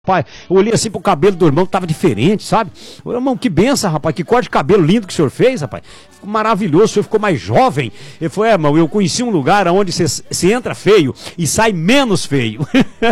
Pai, eu olhei assim pro cabelo do irmão, tava diferente, sabe? Irmão, que benção, rapaz, que corte de cabelo lindo que o senhor fez, rapaz. Ficou maravilhoso, o senhor ficou mais jovem. Ele falou, irmão, eu conheci um lugar onde você entra feio e sai menos feio.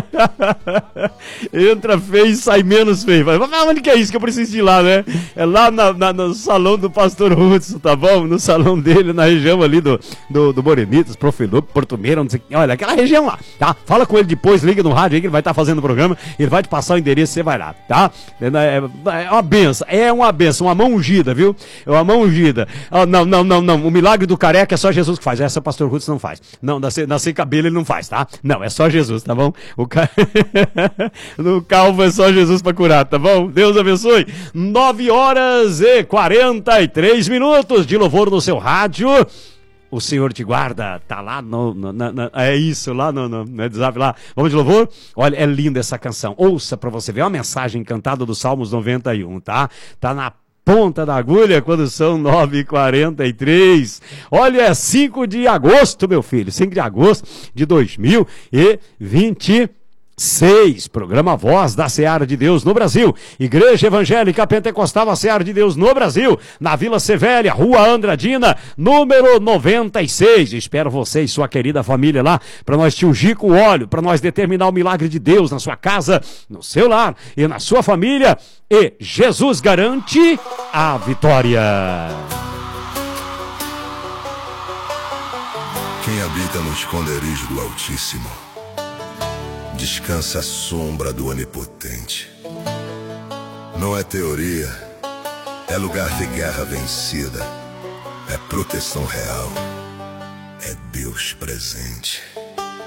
Entra feio e sai menos feio. Mas onde que é isso que eu preciso ir lá, né? É lá no salão do pastor Hudson, tá bom? No salão dele, na região ali do Morenitas, Profilupe, Porto Meira, não sei, olha, aquela região lá, tá? Fala com ele depois, liga no rádio aí que ele vai estar fazendo o programa, ele vai te passar o endereço, você vai lá, tá? É uma benção, uma mão ungida, viu? É uma mão ungida. Ah, não, o milagre do careca é só Jesus que faz, essa o pastor Hudson não faz. Não, nascer cabelo ele não faz, tá? Não, é só Jesus, tá bom? No calvo é só Jesus pra curar, tá bom? Deus abençoe. 9h43 de louvor no seu rádio. O Senhor te guarda, tá lá é isso, lá no WhatsApp lá. Vamos de louvor? Olha, é linda essa canção. Ouça pra você ver, é uma mensagem cantada do Salmos 91, tá? Tá na ponta da agulha quando são 9h43. Olha, é 5 de agosto, meu filho, 5 de agosto de 2020. Programa Voz da Seara de Deus no Brasil. Igreja Evangélica Pentecostal, a Seara de Deus no Brasil, na Vila Sevélia, Rua Andradina, número 96. Espero você e sua querida família lá, para nós te ungir com óleo, para nós determinar o milagre de Deus na sua casa, no seu lar e na sua família. E Jesus garante a vitória. Quem habita no esconderijo do Altíssimo descansa à sombra do Onipotente. Não é teoria, é lugar de guerra vencida, é proteção real, é Deus presente.